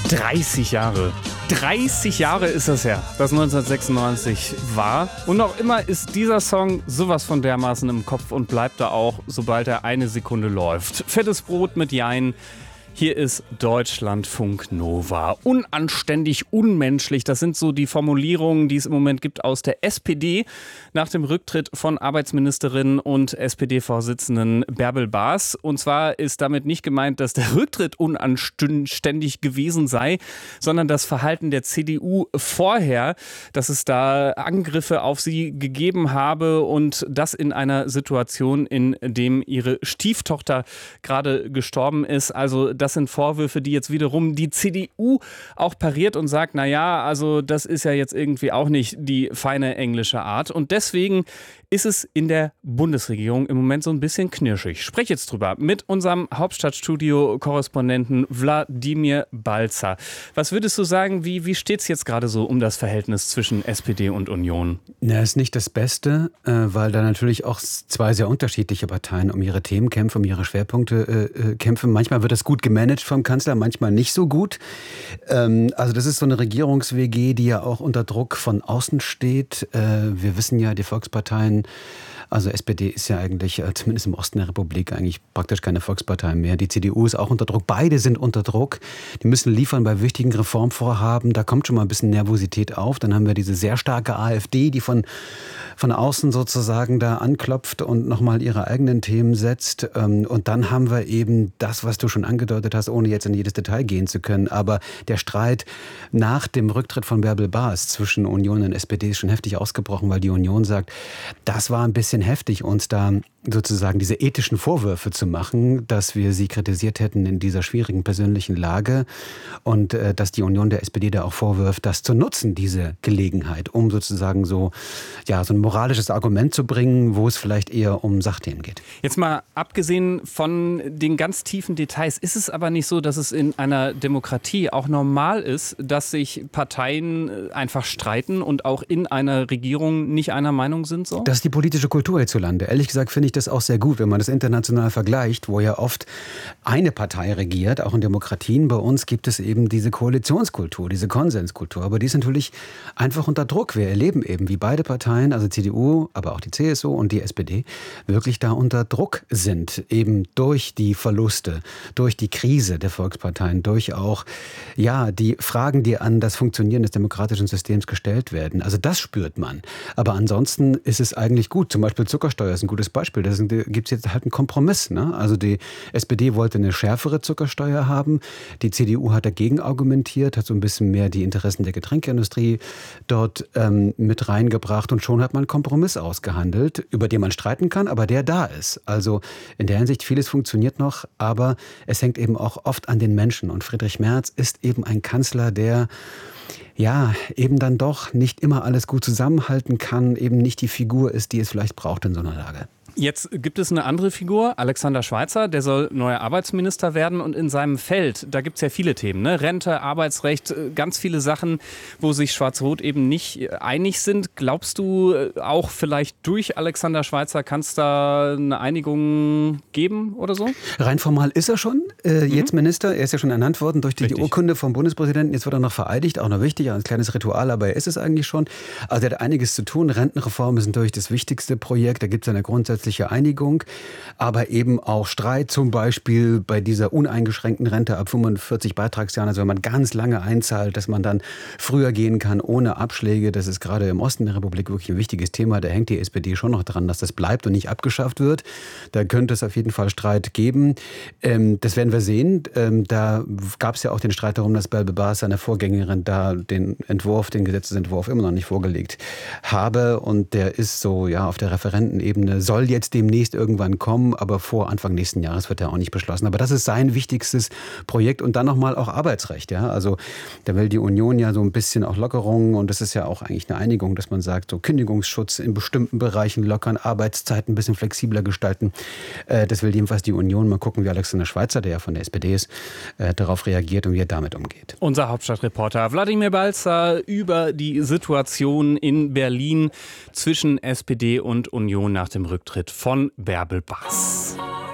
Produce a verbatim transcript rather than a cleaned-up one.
dreißig Jahre. dreißig Jahre ist das her, das neunzehnhundertsechsundneunzig war. Und noch immer ist dieser Song sowas von dermaßen im Kopf und bleibt da auch, sobald er eine Sekunde läuft. Fettes Brot mit Jein. Hier ist Deutschlandfunk Nova. Unanständig, unmenschlich, das sind so die Formulierungen, die es im Moment gibt aus der S P D nach dem Rücktritt von Arbeitsministerin und S P D-Vorsitzenden Bärbel Baas. Und zwar ist damit nicht gemeint, dass der Rücktritt unanständig gewesen sei, sondern das Verhalten der C D U vorher, dass es da Angriffe auf sie gegeben habe und das in einer Situation, in dem ihre Stieftochter gerade gestorben ist. Also das sind Vorwürfe, die jetzt wiederum die C D U auch pariert und sagt, na ja, also das ist ja jetzt irgendwie auch nicht die feine englische Art. Und deswegen ist es in der Bundesregierung im Moment so ein bisschen knirschig. Ich spreche jetzt drüber mit unserem Hauptstadtstudio-Korrespondenten Wladimir Balzer. Was würdest du sagen, wie, wie steht es jetzt gerade so um das Verhältnis zwischen S P D und Union? Ja, ist nicht das Beste, weil da natürlich auch zwei sehr unterschiedliche Parteien um ihre Themen kämpfen, um ihre Schwerpunkte äh, kämpfen. Manchmal wird das gut gemanagt vom Kanzler, manchmal nicht so gut. Ähm, also das ist so eine Regierungs-W G, die ja auch unter Druck von außen steht. Äh, wir wissen ja, die Volksparteien, also S P D ist ja eigentlich, zumindest im Osten der Republik, eigentlich praktisch keine Volkspartei mehr. Die C D U ist auch unter Druck. Beide sind unter Druck. Die müssen liefern bei wichtigen Reformvorhaben. Da kommt schon mal ein bisschen Nervosität auf. Dann haben wir diese sehr starke AfD, die von, von außen sozusagen da anklopft und nochmal ihre eigenen Themen setzt. Und dann haben wir eben das, was du schon angedeutet hast, ohne jetzt in jedes Detail gehen zu können. Aber der Streit nach dem Rücktritt von Bärbel Baas zwischen Union und S P D ist schon heftig ausgebrochen, weil die Union sagt, das war ein bisschen heftig, uns da sozusagen diese ethischen Vorwürfe zu machen, dass wir sie kritisiert hätten in dieser schwierigen persönlichen Lage und äh, dass die Union der S P D da auch vorwirft, das zu nutzen, diese Gelegenheit, um sozusagen so, ja, so ein moralisches Argument zu bringen, wo es vielleicht eher um Sachthemen geht. Jetzt mal abgesehen von den ganz tiefen Details, ist es aber nicht so, dass es in einer Demokratie auch normal ist, dass sich Parteien einfach streiten und auch in einer Regierung nicht einer Meinung sind? So? Das ist die politische Kultur hierzulande. Ehrlich gesagt finde ich das auch sehr gut, wenn man das international vergleicht, wo ja oft eine Partei regiert, auch in Demokratien. Bei uns gibt es eben diese Koalitionskultur, diese Konsenskultur. Aber die ist natürlich einfach unter Druck. Wir erleben eben, wie beide Parteien, also C D U, aber auch die C S U und die S P D, wirklich da unter Druck sind. Eben durch die Verluste, durch die Krise der Volksparteien, durch auch ja, die Fragen, die an das Funktionieren des demokratischen Systems gestellt werden. Also das spürt man. Aber ansonsten ist es eigentlich gut. Zum Beispiel Zuckersteuer ist ein gutes Beispiel. Da gibt es jetzt halt einen Kompromiss. Ne? Also die S P D wollte eine schärfere Zuckersteuer haben. Die C D U hat dagegen argumentiert, hat so ein bisschen mehr die Interessen der Getränkeindustrie dort ähm, mit reingebracht. Und schon hat man einen Kompromiss ausgehandelt, über den man streiten kann, aber der da ist. Also in der Hinsicht, vieles funktioniert noch, aber es hängt eben auch oft an den Menschen. Und Friedrich Merz ist eben ein Kanzler, der ja, eben dann doch nicht immer alles gut zusammenhalten kann, eben nicht die Figur ist, die es vielleicht braucht in so einer Lage. Jetzt gibt es eine andere Figur, Alexander Schweitzer, der soll neuer Arbeitsminister werden und in seinem Feld, da gibt es ja viele Themen, ne? Rente, Arbeitsrecht, ganz viele Sachen, wo sich Schwarz-Rot eben nicht einig sind. Glaubst du auch vielleicht durch Alexander Schweitzer kann es da eine Einigung geben oder so? Rein formal ist er schon äh, jetzt mhm. Minister, er ist ja schon ernannt worden durch die, die Urkunde vom Bundespräsidenten, jetzt wird er noch vereidigt, auch noch wichtig, ein kleines Ritual, aber er ist es eigentlich schon. Also er hat einiges zu tun, Rentenreform ist natürlich das wichtigste Projekt, da gibt es eine grundsätzliche Einigung, aber eben auch Streit, zum Beispiel bei dieser uneingeschränkten Rente ab fünfundvierzig Beitragsjahren, also wenn man ganz lange einzahlt, dass man dann früher gehen kann ohne Abschläge. Das ist gerade im Osten der Republik wirklich ein wichtiges Thema. Da hängt die S P D schon noch dran, dass das bleibt und nicht abgeschafft wird. Da könnte es auf jeden Fall Streit geben. Ähm, das werden wir sehen. Ähm, da gab es ja auch den Streit darum, dass Bärbel Baas, seine Vorgängerin, da den Entwurf, den Gesetzesentwurf immer noch nicht vorgelegt habe. Und der ist so ja auf der Referentenebene, soll jetzt demnächst irgendwann kommen, aber vor Anfang nächsten Jahres wird er auch nicht beschlossen. Aber das ist sein wichtigstes Projekt und dann nochmal auch Arbeitsrecht. Ja? Also da will die Union ja so ein bisschen auch Lockerungen und das ist ja auch eigentlich eine Einigung, dass man sagt, so Kündigungsschutz in bestimmten Bereichen lockern, Arbeitszeiten ein bisschen flexibler gestalten. Äh, das will jedenfalls die Union. Mal gucken, wie Alexander Schweitzer, der ja von der S P D ist, äh, darauf reagiert und wie er damit umgeht. Unser Hauptstadtreporter Wladimir Balzer über die Situation in Berlin zwischen S P D und Union nach dem Rücktritt von Bärbel Baas.